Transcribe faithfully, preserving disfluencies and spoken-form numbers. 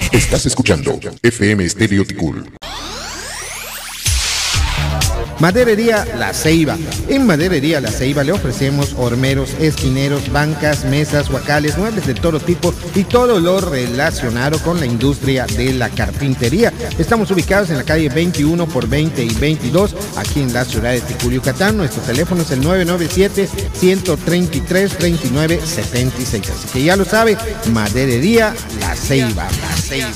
Estás escuchando F M Estéreo Ticul. Maderería La Ceiba. En Maderería La Ceiba le ofrecemos hormeros, esquineros, bancas, mesas, huacales, muebles de todo tipo y todo lo relacionado con la industria de la carpintería. Estamos ubicados en la calle veintiuno por veinte y veintidós, aquí en la ciudad de Ticul, Yucatán. Nuestro teléfono es el nueve nueve siete, uno tres tres, tres nueve siete seis. Así que ya lo sabe, Maderería La Ceiba. La Ceiba.